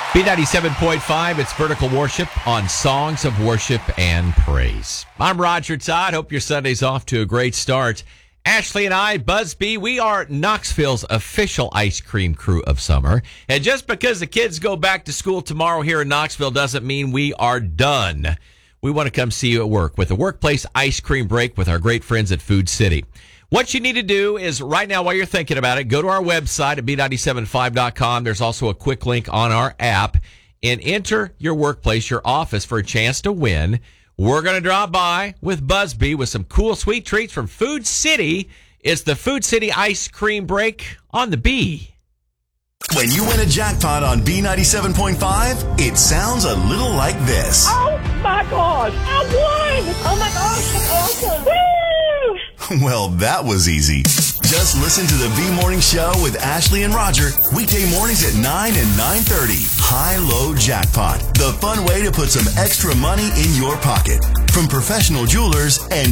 B97.5, it's Vertical Worship on Songs of Worship and Praise. I'm Roger Todd. Hope your Sunday's off to a great start. Ashley and I, Buzz B, we are Knoxville's official ice cream crew of summer. And just because the kids go back to school tomorrow here in Knoxville doesn't mean we are done. We want to come see you at work with a workplace ice cream break with our great friends at Food City. What you need to do is right now, while you're thinking about it, go to our website at B975.com. There's also a quick link on our app, and enter your workplace, your office, for a chance to win. We're going to drop by with Busby with some cool sweet treats from Food City. It's the Food City Ice Cream Break on the B. When you win a jackpot on B97.5, it sounds a little like this. Oh my God, I won! Oh my gosh, that's awesome! Woo! Well, that was easy. Just listen to the B Morning Show with Ashley and Roger, weekday mornings at 9 and 9:30. High-Low Jackpot, the fun way to put some extra money in your pocket. From professional jewelers and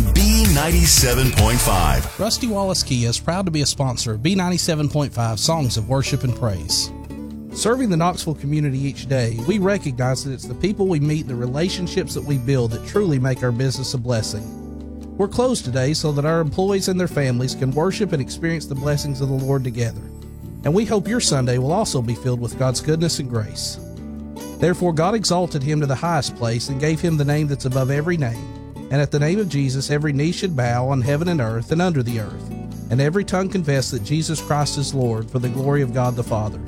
B97.5. Rusty Wallace Kia is proud to be a sponsor of B97.5 Songs of Worship and Praise. Serving the Knoxville community each day, we recognize that it's the people we meet and the relationships that we build that truly make our business a blessing. We're closed today so that our employees and their families can worship and experience the blessings of the Lord together. And we hope your Sunday will also be filled with God's goodness and grace. Therefore, God exalted him to the highest place and gave him the name that's above every name. And at the name of Jesus, every knee should bow on heaven and earth and under the earth, and every tongue confess that Jesus Christ is Lord, for the glory of God the Father.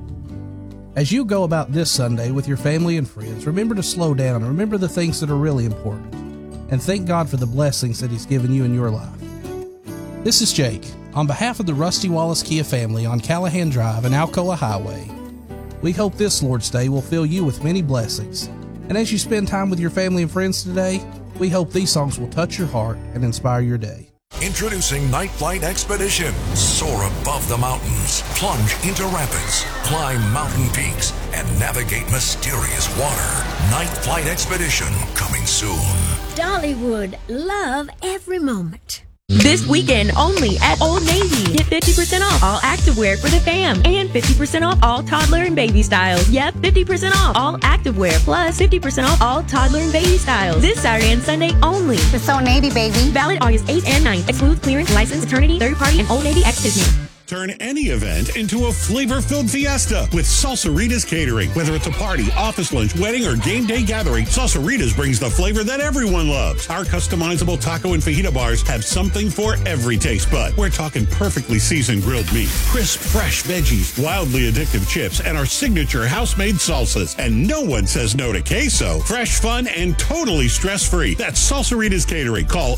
As you go about this Sunday with your family and friends, remember to slow down and remember the things that are really important. And thank God for the blessings that he's given you in your life. This is Jake. On behalf of the Rusty Wallace Kia family on Callahan Drive and Alcoa Highway, we hope this Lord's Day will fill you with many blessings. And as you spend time with your family and friends today, we hope these songs will touch your heart and inspire your day. Introducing Night Flight Expedition. Soar above the mountains, plunge into rapids, climb mountain peaks, and navigate mysterious water. Night Flight Expedition, coming soon. Dollywood, love every moment. This weekend only at Old Navy. Get 50% off all activewear for the fam and 50% off all toddler and baby styles. Yep, 50% off all activewear plus 50% off all toddler and baby styles. This Saturday and Sunday only. It's Old Navy, baby. Valid August 8th and 9th. Excludes clearance, license, eternity, third party, and Old Navy X Disney. Turn any event into a flavor-filled fiesta with Salsaritas Catering. Whether it's a party, office lunch, wedding, or game day gathering, Salsaritas brings the flavor that everyone loves. Our customizable taco and fajita bars have something for every taste bud. We're talking perfectly seasoned grilled meat, crisp, fresh veggies, wildly addictive chips, and our signature house-made salsas. And no one says no to queso. Fresh, fun, and totally stress-free. That's Salsaritas Catering. Call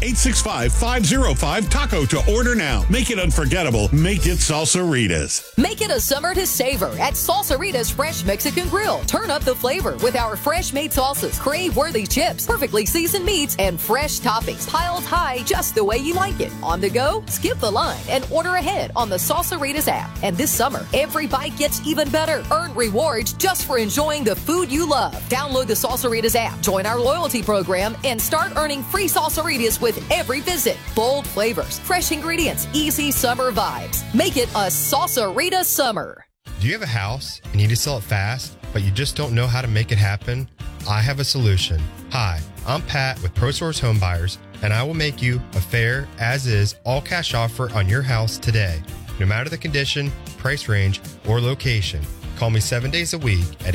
865-505-TACO to order now. Make it unforgettable. Make it Salsaritas. Make it a summer to savor at Salsaritas Fresh Mexican Grill. Turn up the flavor with our fresh-made salsas, crave-worthy chips, perfectly seasoned meats, and fresh toppings piled high just the way you like it. On the go? Skip the line and order ahead on the Salsaritas app. And this summer, every bite gets even better. Earn rewards just for enjoying the food you love. Download the Salsaritas app, join our loyalty program, and start earning free Salsaritas with every visit. Bold flavors, fresh ingredients, easy summer vibes. Make it a Salsarita summer. Do you have a house and you need to sell it fast, but you just don't know how to make it happen? I have a solution. Hi, I'm Pat with ProSource Home Buyers, and I will make you a fair, as-is, all-cash offer on your house today, no matter the condition, price range, or location. Call me 7 days a week at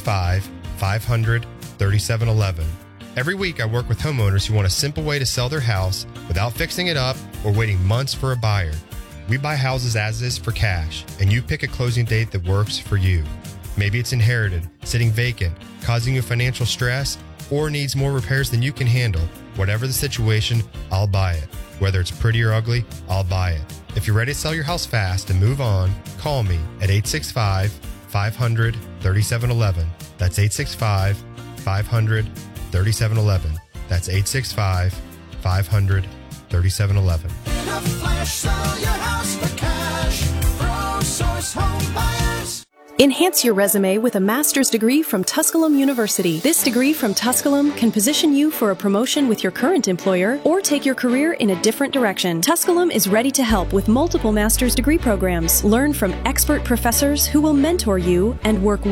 865-500-3711. Every week, I work with homeowners who want a simple way to sell their house without fixing it up or waiting months for a buyer. We buy houses as is for cash, and you pick a closing date that works for you. Maybe it's inherited, sitting vacant, causing you financial stress, or needs more repairs than you can handle. Whatever the situation, I'll buy it. Whether it's pretty or ugly, I'll buy it. If you're ready to sell your house fast and move on, call me at 865-500-3711. That's 865-500-3711. That's 865-500-3711. In a flash, sell your house for cash. ProSource Home Buyers. Enhance your resume with a master's degree from Tusculum University. This degree from Tusculum can position you for a promotion with your current employer or take your career in a different direction. Tusculum is ready to help with multiple master's degree programs. Learn from expert professors who will mentor you and work